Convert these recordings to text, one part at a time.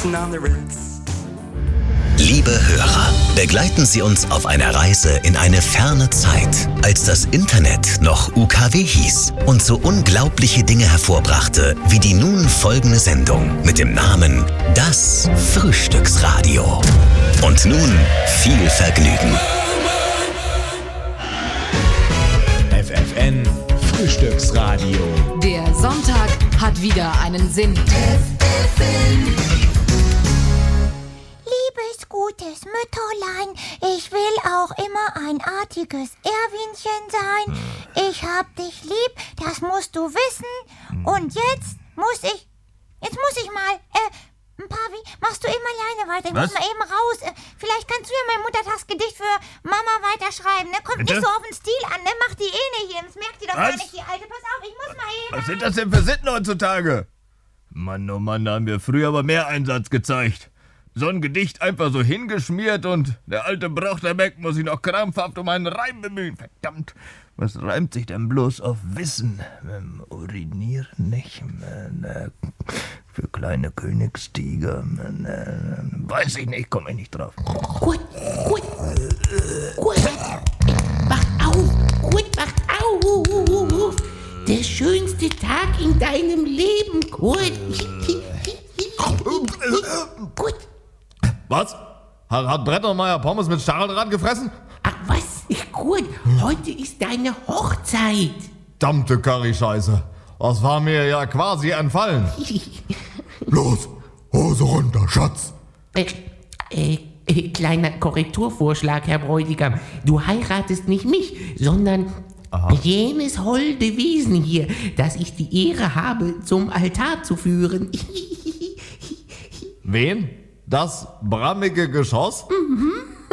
dancing on the Ritz. Liebe Hörer, begleiten Sie uns auf einer Reise in eine ferne Zeit, als das Internet noch UKW hieß und so unglaubliche Dinge hervorbrachte, wie die nun folgende Sendung mit dem Namen Das Frühstücksradio. Und nun viel Vergnügen. FFN Frühstücksradio. Der Sonntag hat wieder einen Sinn. Liebes, gutes Mütterlein, ich will auch immer ein artiges Erwinchen sein. Ich hab dich lieb, das musst du wissen. Und jetzt muss ich mal, Pavi, machst du eben alleine weiter? Ich muss mal eben raus. Vielleicht kannst du ja mein Muttertagsgedicht für Mama weiterschreiben. Ne? Kommt nicht so auf den Stil an, ne? Mach die nicht hier. Das merkt ihr doch gar nicht, die Alte. Pass auf, ich muss mal eben. Was sind das denn für Sitten heutzutage? Mann, oh Mann, da haben wir früher aber mehr Einsatz gezeigt. So ein Gedicht einfach so hingeschmiert und der alte Brauchterbeck muss sich noch krampfhaft um einen Reim bemühen. Verdammt, was reimt sich denn bloß auf Wissen? Urinieren nicht? Für kleine Königstiger? Weiß ich nicht, komme ich nicht drauf. Gut. Wach auf. Der schönste Tag in deinem Leben, Kurt. Gut. Was? Hat Brettermeier Pommes mit Stacheldraht gefressen? Ach was, Kurt, heute ist deine Hochzeit. Verdammte Curryscheiße. Das war mir ja quasi entfallen. Los, Hose runter, Schatz. Kleiner Korrekturvorschlag, Herr Bräutigam. Du heiratest nicht mich, sondern jenes holde Wesen hier, das ich die Ehre habe, zum Altar zu führen. Wen? Das brammige Geschoss? Mhm.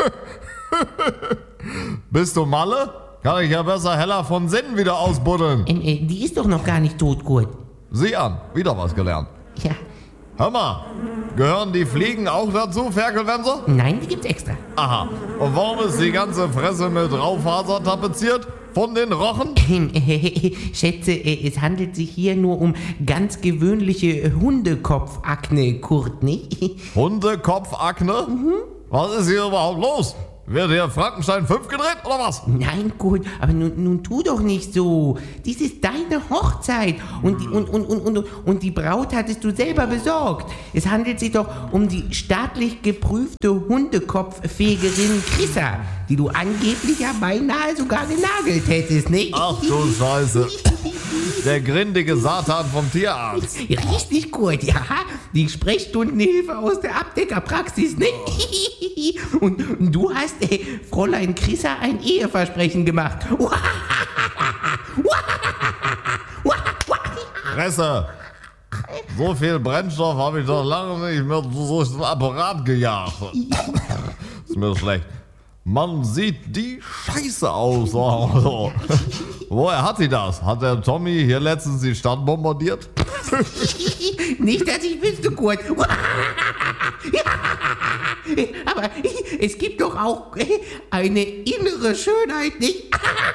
Bist du Malle? Kann ich ja besser Hella von Sinnen wieder ausbuddeln. Die ist doch noch gar nicht tot, Kurt. Sieh an, wieder was gelernt. Ja. Hör mal, gehören die Fliegen auch dazu, Ferkelwänser? Nein, die gibt's extra. Aha. Und warum ist die ganze Fresse mit Raufaser tapeziert? Von den Rochen? Schätze, es handelt sich hier nur um ganz gewöhnliche Hundekopfakne, Kurt, nicht? Hundekopfakne? Mhm. Was ist hier überhaupt los? Wird hier Frankenstein 5 gedreht, oder was? Nein, Kurt, aber nun tu doch nicht so. Dies ist deine Hochzeit und die Braut hattest du selber besorgt. Es handelt sich doch um die staatlich geprüfte Hundekopffegerin Chrissa, die du angeblich ja beinahe sogar genagelt hättest, nicht? Ach du Scheiße. Der gründige Satan vom Tierarzt. Richtig, Kurt, ja. Die Sprechstundenhilfe aus der Abdeckerpraxis, nicht? Und du hast Fräulein Chrissa ein Eheversprechen gemacht. Fresse! So viel Brennstoff habe ich doch lange nicht mehr durch den Apparat gejagt. Ist mir schlecht. Man sieht die Scheiße aus. Woher hat sie das? Hat der Tommy hier letztens die Stadt bombardiert? Nicht, dass ich wüsste, Kurt. Aber es gibt doch auch eine innere Schönheit, nicht?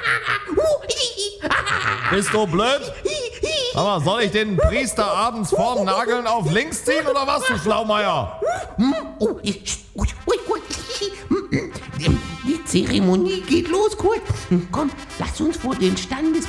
Bist du blöd? Aber soll ich den Priester abends vorm Nageln auf links ziehen oder was, du Schlaumeier? Die Zeremonie geht los, Kurt. Komm, lass uns vor den Standes